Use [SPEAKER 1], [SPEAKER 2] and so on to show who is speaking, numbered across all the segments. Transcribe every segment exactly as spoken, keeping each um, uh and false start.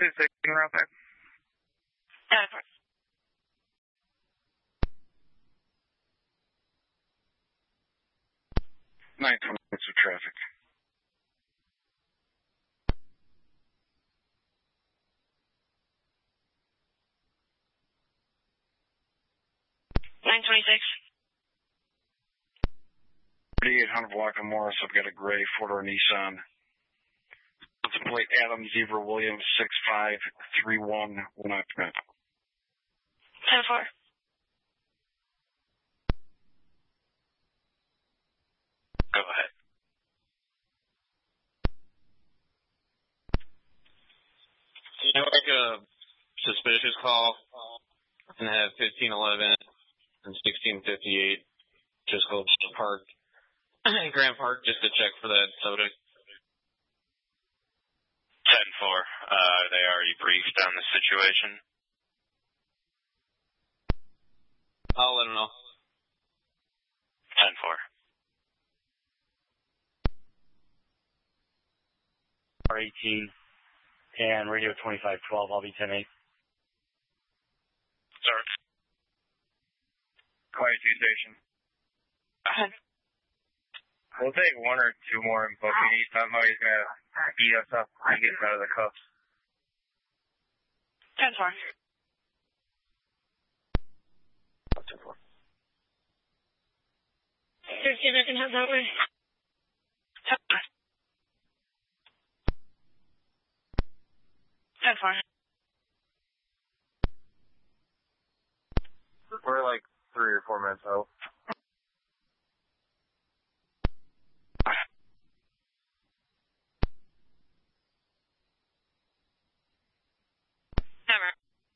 [SPEAKER 1] two six route back.
[SPEAKER 2] ten four.
[SPEAKER 3] nine twenty minutes of traffic.
[SPEAKER 2] nine twenty-six.
[SPEAKER 3] thirty-eight hundred block of Morris, I've got a gray four-door Nissan. It's plate Adam Zebra Williams six five three one one nine print.
[SPEAKER 2] ten four.
[SPEAKER 3] Go ahead.
[SPEAKER 4] You know, like a suspicious call and have fifteen eleven and sixteen fifty-eight just go to Park, Grand Park, just to check for that soda.
[SPEAKER 5] ten four. Uh, they already briefed on the situation.
[SPEAKER 4] I'll let them know.
[SPEAKER 5] ten four.
[SPEAKER 6] R eighteen and radio twenty-five twelve. I'll be ten eight.
[SPEAKER 5] Sir.
[SPEAKER 1] Quiet two station.
[SPEAKER 2] Uh-huh.
[SPEAKER 1] We'll take one or two more in booking. He's talking about he's going to beat us up when he gets out of the cuffs.
[SPEAKER 2] ten four.
[SPEAKER 6] ten four.
[SPEAKER 2] fifteen, I can have that way. ten four. ten four.
[SPEAKER 1] We're like three or four minutes out.
[SPEAKER 2] Never.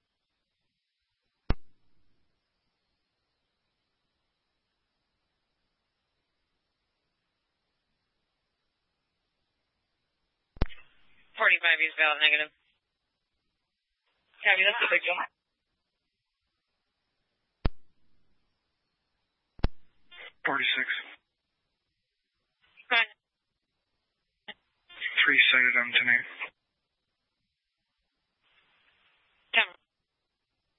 [SPEAKER 2] forty-five is valid negative. Copy, that's a big one.
[SPEAKER 3] forty-six.
[SPEAKER 2] Fine.
[SPEAKER 3] Three sighted on tonight.